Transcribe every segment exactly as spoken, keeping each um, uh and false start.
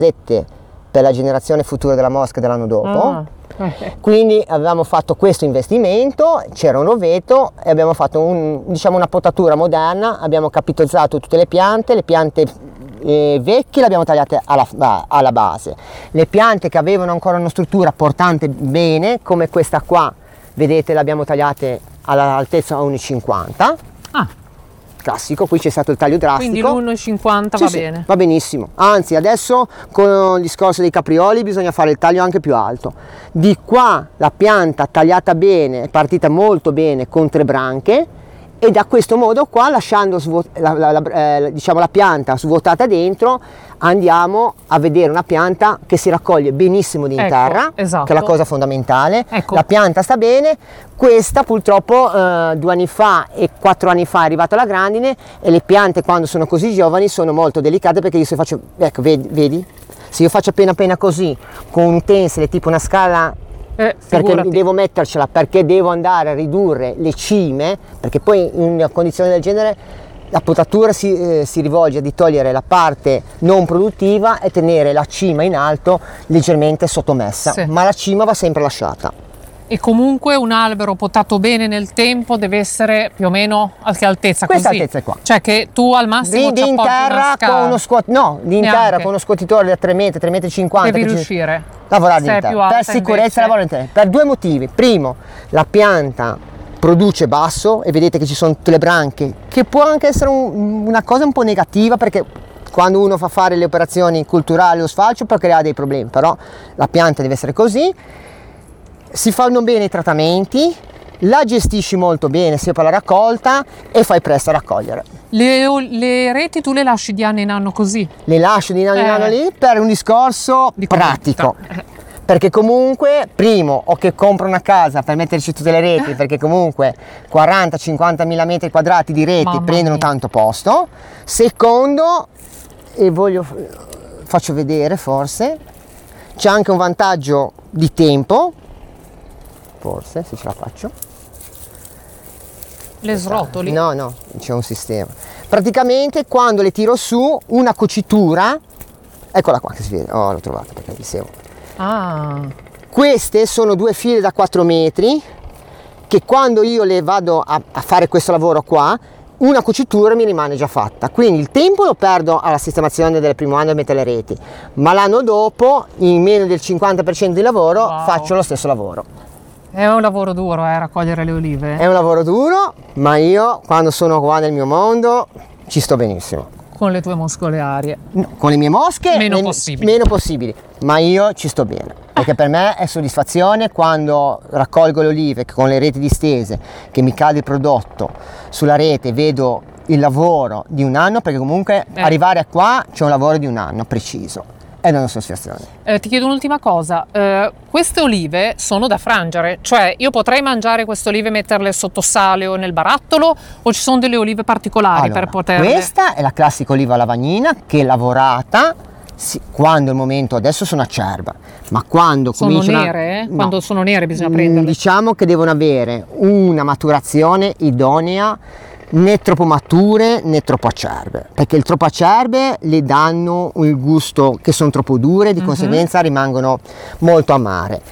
per la generazione futura della mosca dell'anno dopo. Ah. Quindi avevamo fatto questo investimento, c'era un roveto e abbiamo fatto un, diciamo una potatura moderna, abbiamo capitalizzato tutte le piante, le piante eh, vecchie le abbiamo tagliate alla, alla base, le piante che avevano ancora una struttura portante bene, come questa qua, vedete, le abbiamo tagliate all'altezza uno e cinquanta. Ah. Classico, qui c'è stato il taglio drastico. Quindi l'uno e cinquanta sì, va sì, bene. Va benissimo. Anzi, adesso con il discorso dei caprioli bisogna fare il taglio anche più alto. Di qua la pianta tagliata bene, è partita molto bene con tre branche, e da questo modo qua, lasciando svuot- la, la, la, eh, diciamo la pianta svuotata dentro, andiamo a vedere una pianta che si raccoglie benissimo di in Ecco, terra, esatto. che è la cosa fondamentale. Ecco. La pianta sta bene. Questa purtroppo eh, due anni fa e quattro anni fa è arrivata la grandine, e le piante quando sono così giovani sono molto delicate, perché io se faccio, ecco vedi, vedi? Se io faccio appena appena così con un tensile tipo una scala, Eh, perché devo mettercela, perché devo andare a ridurre le cime, perché poi in una condizione del genere la potatura si, eh, si rivolge di togliere la parte non produttiva e tenere la cima in alto leggermente sottomessa, sì. ma la cima va sempre lasciata. E comunque un albero potato bene nel tempo deve essere più o meno a che altezza? Questa così? altezza qua. Cioè che tu al massimo Di, ci di in appoggi terra una scala. con uno scuot- no, di in Neanche. terra con uno scuotitore da tre metri, tre metri e cinquanta. Devi che ci- riuscire. Lavorare di Se in è più terra. alta, Per sicurezza invece. lavoro in terra. Per due motivi. Primo, la pianta produce basso e vedete che ci sono tutte le branche, che può anche essere un- una cosa un po' negativa, perché quando uno fa fare le operazioni culturali o sfalcio può creare dei problemi, però la pianta deve essere così. Si fanno bene i trattamenti, la gestisci molto bene sia per la raccolta, e fai presto a raccogliere. Le, le reti tu le lasci di anno in anno così? Le lascio di anno in Eh. anno lì per un discorso Di pratico. Perché comunque, primo, o che compro una casa per metterci tutte le reti, perché comunque quaranta cinquanta mila metri quadrati di reti Mamma prendono mia. tanto posto. Secondo, e voglio, faccio vedere forse, c'è anche un vantaggio di tempo, forse se ce la faccio. Le srotoli? No, no, c'è un sistema. Praticamente quando le tiro su, una cucitura, eccola qua che si vede, oh l'ho trovata perché dicevo. Ah, Queste sono due file da quattro metri, che quando io le vado a, a fare questo lavoro qua, una cucitura mi rimane già fatta, quindi il tempo lo perdo alla sistemazione del primo anno e mettere le reti, ma l'anno dopo in meno del cinquanta per cento di lavoro Wow. faccio lo stesso lavoro. è un lavoro duro, eh, raccogliere le olive. È un lavoro duro, ma io quando sono qua nel mio mondo ci sto benissimo. Con le tue mosche olearie. No, con le mie mosche Meno men- possibili. meno possibili, ma io ci sto bene, perché per me è soddisfazione quando raccolgo le olive con le reti distese, che mi cade il prodotto sulla rete, vedo il lavoro di un anno, perché comunque Eh. arrivare a qua c'è un lavoro di un anno preciso, è una soddisfazione. Eh, ti chiedo un'ultima cosa, eh, queste olive sono da frangere, cioè io potrei mangiare queste olive e metterle sotto sale o nel barattolo, o ci sono delle olive particolari Allora, per poterle... questa è la classica oliva lavagnina che lavorata sì, quando il momento, adesso sono acerba, ma quando Sono cominciano a- nere? eh? no. Quando sono nere bisogna Mm, prenderle. Diciamo che devono avere una maturazione idonea, né troppo mature né troppo acerbe, perché il troppo acerbe le danno il gusto che sono troppo dure, di Mhm. conseguenza rimangono molto amare.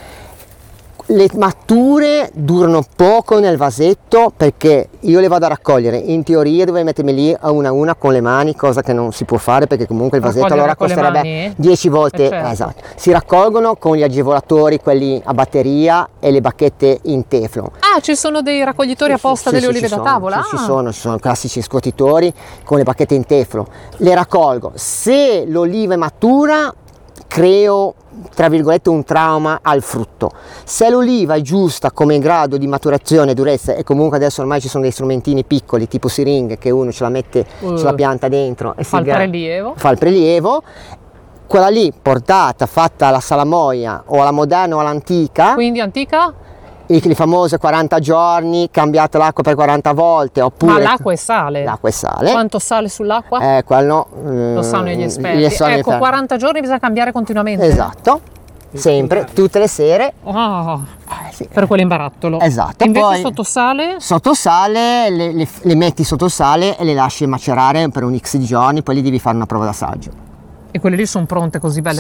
Le mature durano poco nel vasetto, perché io le vado a raccogliere, in teoria dovrei mettermi lì a una a una con le mani, cosa che non si può fare perché comunque il vasetto Raccogliere allora con le costerebbe mani? dieci volte. Eh, certo. Esatto. Si raccolgono con gli agevolatori, quelli a batteria, e le bacchette in teflon. Ah, ci sono dei raccoglitori apposta Sì, delle sì, olive ci da sono, tavola? sì, ci Ah. sono, ci sono classici scuotitori con le bacchette in teflon. Le raccolgo. Se l'oliva è matura, creo tra virgolette un trauma al frutto. Se l'oliva è giusta come grado di maturazione e durezza, e comunque adesso ormai ci sono dei strumentini piccoli tipo siringhe che uno ce la mette Uh. sulla pianta dentro e Fa si il gra- prelievo. fa il prelievo, quella lì portata, fatta alla salamoia o alla moderna o all'antica, Quindi antica? i, le famose quaranta giorni, cambiata l'acqua per quaranta volte, oppure Ma l'acqua è sale? l'acqua è sale. Quanto sale sull'acqua? Eh, quello Lo sanno gli mm, esperti. gli sanno gli Ecco, esperti. quaranta giorni bisogna cambiare continuamente. Esatto, sempre, tutte le sere. Ah, Eh, sì. per quell'imbarattolo. Esatto. Invece Poi sotto sale? sotto sale le, le- le metti sotto sale e le lasci macerare per un X di giorni, poi lì devi fare una prova d'assaggio. E quelle lì sono pronte così belle